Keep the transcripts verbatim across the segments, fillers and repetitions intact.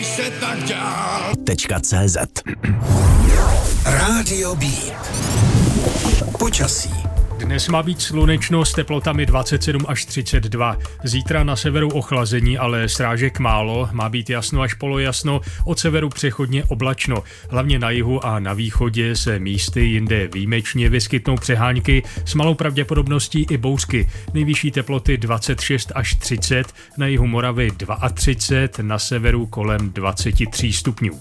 nesmíš se tak dělat. .cz Rádio Beat. Počasí. Dnes má být slunečno s teplotami dvacet sedm až třicet dva. Zítra na severu ochlazení, ale srážek málo. Má být jasno až polojasno, od severu přechodně oblačno. Hlavně na jihu a na východě se místy jinde výjimečně vyskytnou přehánky s malou pravděpodobností i bouřky. Nejvyšší teploty dvacet šest až třicet, na jihu Moravy třicet dva, na severu kolem dvacet tři stupňů.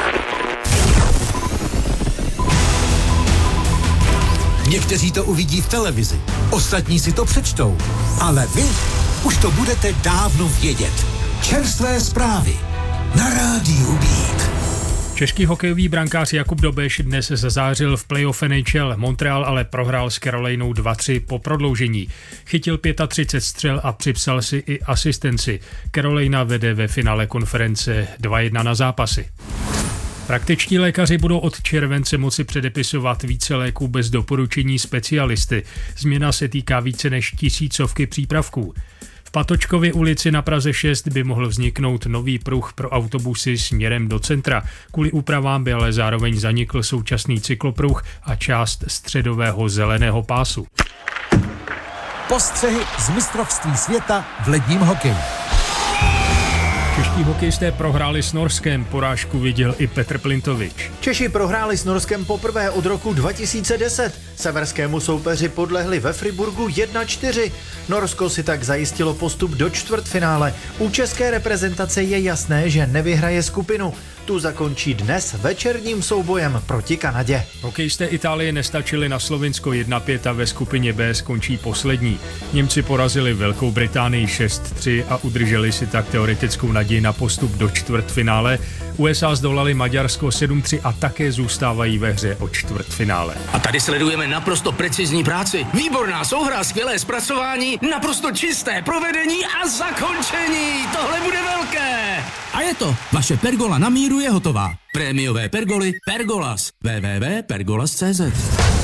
Někteří to uvidí v televizi, ostatní si to přečtou, ale vy už to budete dávno vědět. Čerstvé zprávy na Rádiu Beat. Český hokejový brankář Jakub Dobeš dnes zazářil v playoff N H L. Montreal ale prohrál s Carolinou dva tři po prodloužení. Chytil třicet pět střel a připsal si i asistenci. Carolina vede ve finále konference dva jedna na zápasy. Praktičtí lékaři budou od července moci předepisovat více léků bez doporučení specialisty. Změna se týká více než tisícovky přípravků. V Patočkově ulici na Praze šest by mohl vzniknout nový pruh pro autobusy směrem do centra. Kvůli úpravám by ale zároveň zanikl současný cyklopruh a část středového zeleného pásu. Postřehy z mistrovství světa v ledním hokeji. Čeští hokejisté prohráli s Norskem, porážku viděl i Petr Plintovič. Češi prohráli s Norskem poprvé od roku dva tisíce deset. Severskému soupeři podlehli ve Friburgu jedna čtyři. Norsko si tak zajistilo postup do čtvrtfinále. U české reprezentace je jasné, že nevyhraje skupinu. Tu zakončí dnes večerním soubojem proti Kanadě. Hokejisté Itálie nestačili na Slovinsko jedna pět a ve skupině B skončí poslední. Němci porazili Velkou Británii šest tři a udrželi si tak teoretickou naději na postup do čtvrtfinále. U S A zdolali Maďarsko sedm tři a také zůstávají ve hře o čtvrtfinále. A tady sledujeme naprosto precizní práci. Výborná souhra, skvělé zpracování, naprosto čisté provedení a zakončení. Tohle bude velké. A je to. Vaše pergola na míru je hotová. Prémiové pergoly Pergolas. w w w tečka pergolas tečka cz